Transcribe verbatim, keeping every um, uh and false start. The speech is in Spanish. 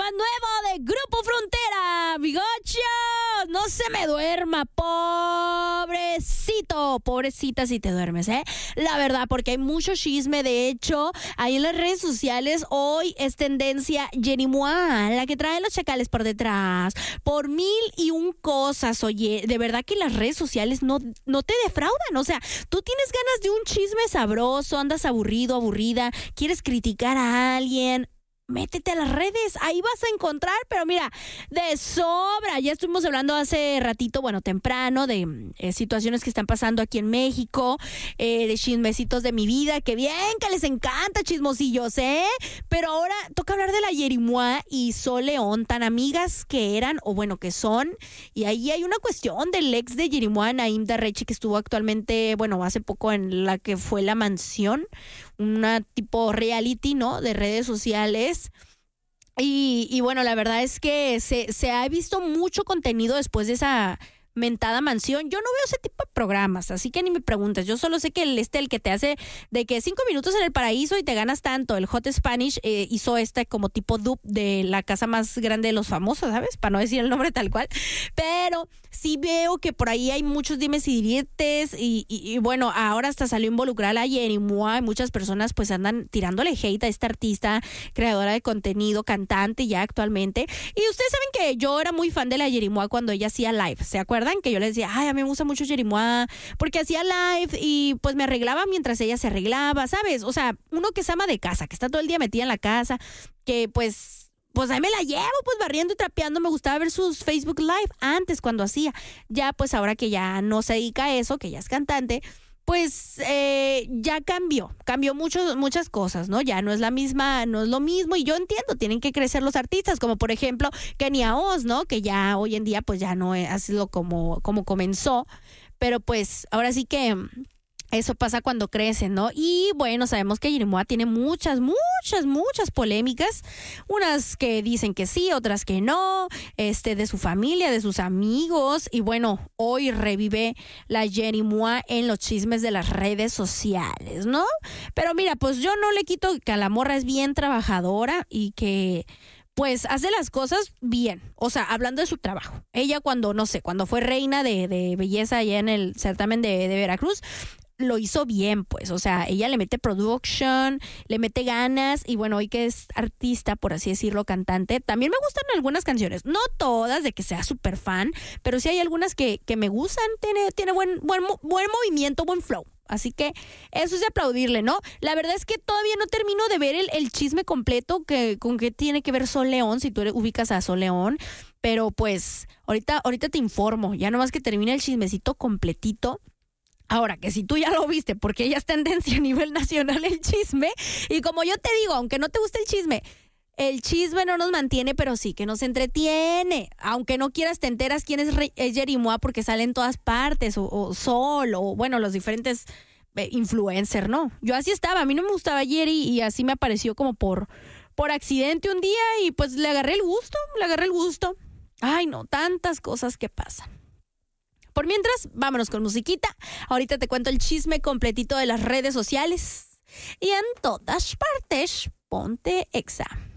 nuevo de Grupo Frontera, bigocho. No se me duerma, pobrecito, pobrecita si te duermes, ¿eh? La verdad, porque hay mucho chisme. De hecho, ahí en las redes sociales hoy es tendencia Jerimois, la que trae los chacales por detrás, por mil y un cosas. Oye, de verdad que las redes sociales no, no te defraudan. O sea, tú tienes ganas de un chisme sabroso, andas aburrido, aburrida, quieres criticar a alguien, métete a las redes, ahí vas a encontrar, pero mira, de sobra. Ya estuvimos hablando hace ratito, bueno, temprano, de eh, situaciones que están pasando aquí en México, eh, de chismecitos de mi vida, que bien, que les encanta chismosillos, ¿eh? Pero ahora toca hablar de la Jerimois y Sol León, tan amigas que eran, o bueno, que son, y ahí hay una cuestión del ex de Jerimois, Naim Darrechi, que estuvo actualmente, bueno, hace poco en la que fue La Mansión, una tipo reality, ¿no? De redes sociales. Y, y bueno, la verdad es que se, se ha visto mucho contenido después de esa mentada mansión. Yo no veo ese tipo de programas, así que ni me preguntes. Yo solo sé que el este, el que te hace de que cinco minutos en el paraíso y te ganas tanto, el Hot Spanish, eh, hizo este como tipo dupe de la casa más grande de los famosos, ¿sabes? Para no decir el nombre tal cual. Pero sí veo que por ahí hay muchos dimes y diretes y, y, y bueno, ahora hasta salió involucrada la Jerimois. Muchas personas pues andan tirándole hate a esta artista, creadora de contenido, cantante ya actualmente. Y ustedes saben que yo era muy fan de la Jerimois cuando ella hacía live, ¿se acuerdan? Que yo les decía, ay, a mí me gusta mucho Jerimois porque hacía live y pues me arreglaba mientras ella se arreglaba, ¿sabes? O sea, uno que es ama de casa, que está todo el día metida en la casa, que pues, pues ahí me la llevo, pues barriendo y trapeando. Me gustaba ver sus Facebook Live antes cuando hacía. Ya pues ahora que ya no se dedica a eso, que ya es cantante, pues eh, ya cambió, cambió mucho, muchas cosas, ¿no? Ya no es la misma, no es lo mismo, y yo entiendo, tienen que crecer los artistas, como por ejemplo Kenia Oz, ¿no? Que ya hoy en día pues ya no ha sido como, como comenzó, pero pues ahora sí que eso pasa cuando crecen, ¿no? Y bueno, sabemos que Jerimois tiene muchas, muchas, muchas polémicas. Unas que dicen que sí, otras que no, este, de su familia, de sus amigos. Y bueno, hoy revive la Jerimois en los chismes de las redes sociales, ¿no? Pero mira, pues yo no le quito que a la morra es bien trabajadora y que pues hace las cosas bien, o sea, hablando de su trabajo. Ella cuando, no sé, cuando fue reina de, de belleza allá en el certamen de, de Veracruz, lo hizo bien, pues, o sea, ella le mete production, le mete ganas, y bueno, hoy que es artista, por así decirlo, cantante, también me gustan algunas canciones, no todas de que sea súper fan, pero sí hay algunas que, que me gustan, tiene, tiene buen, buen, buen movimiento, buen flow. Así que eso es de aplaudirle, ¿no? La verdad es que todavía no termino de ver el, el chisme completo que con qué tiene que ver Sol León, si tú eres, ubicas a Sol León, pero pues ahorita, ahorita te informo, ya nomás que termine el chismecito completito. Ahora, que si tú ya lo viste, porque ella es tendencia a nivel nacional el chisme, y como yo te digo, aunque no te guste el chisme, el chisme no nos mantiene, pero sí que nos entretiene. Aunque no quieras, te enteras quién es, es Jerimois porque sale en todas partes, o, o Sol, o bueno, los diferentes eh, influencers, ¿no? Yo así estaba, a mí no me gustaba Jerry y así me apareció como por, por accidente un día y pues le agarré el gusto, le agarré el gusto. Ay, no, tantas cosas que pasan. Por mientras, vámonos con musiquita. Ahorita te cuento el chisme completito de las redes sociales. Y en todas partes, ponte Exa.